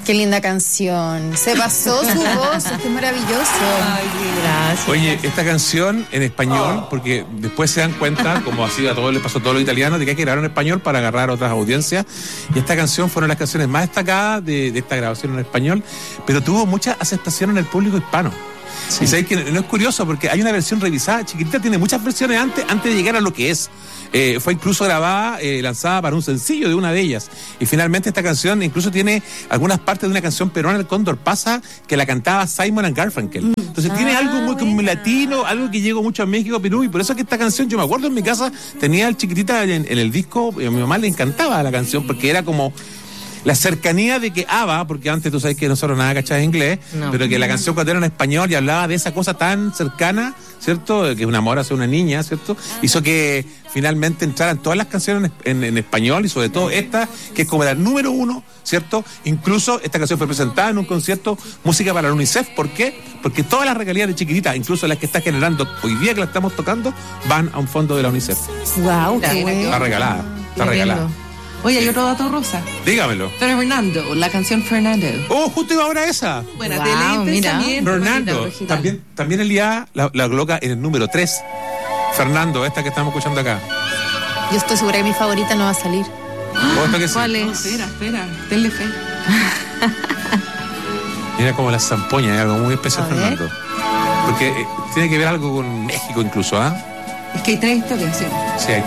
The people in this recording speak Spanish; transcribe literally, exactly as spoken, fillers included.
Qué linda canción. Se pasó su voz, qué maravilloso. Ay, qué gracias. Oye, esta canción en español, oh. porque después se dan cuenta, como así a todos les pasó a todos los italianos, de que hay que grabar en español para agarrar otras audiencias. Y esta canción fueron las canciones más destacadas de, de esta grabación en español, pero tuvo mucha aceptación en el público hispano. Sí. Y sabéis que no es curioso porque hay una versión revisada. Chiquitita tiene muchas versiones antes, antes de llegar a lo que es. Eh, fue incluso grabada, eh, lanzada para un sencillo de una de ellas. Y finalmente esta canción incluso tiene algunas partes de una canción peruana, El Cóndor Pasa, que la cantaba Simon and Garfunkel. Entonces ah, tiene algo muy, muy latino, algo que llegó mucho a México, Perú, y por eso es que esta canción, yo me acuerdo en mi casa, tenía el Chiquitita en, en el disco, y a mi mamá le encantaba la canción, porque era como la cercanía de que ABBA, porque antes tú sabes que nosotros nada cachaba en inglés, no. pero que la canción cuando era en español y hablaba de esa cosa tan cercana, ¿cierto? Que un amor hacia una niña, ¿cierto? Hizo que finalmente entraran todas las canciones en, en, en español y sobre todo esta, que es como la número uno, ¿cierto? Incluso esta canción fue presentada en un concierto Música para la UNICEF. ¿Por qué? Porque todas las regalías de Chiquitita, incluso las que está generando hoy día que la estamos tocando, van a un fondo de la UNICEF. Wow, qué bueno. Está regalada, está regalada. Oye, hay otro dato rosa. Dígamelo. Fernando, la canción Fernando. Oh, justo iba ahora esa. Buena wow, tele, pensamiento. Fernando. También, también el I A la, la coloca en el número tres. Fernando, esta que estamos escuchando acá. Yo estoy segura que mi favorita no va a salir. ¿Cuál es? ¿Cuál es? No, espera, espera. Tenle fe. Mira como la zampoña, es algo muy especial, Fernando. Porque eh, tiene que ver algo con México incluso, ¿ah? ¿eh? Es que hay tres historias, ¿sí? Sí, hay